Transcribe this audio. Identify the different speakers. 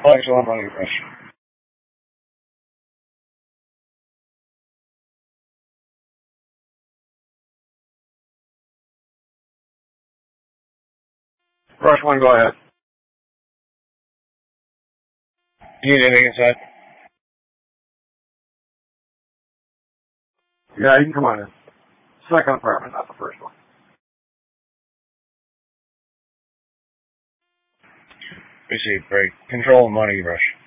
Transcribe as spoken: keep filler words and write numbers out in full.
Speaker 1: Flex one money rush. Rush one, go ahead. You need anything inside? Yeah, you can come on in. Second apartment, not the first one. Receive, break. Control money rush.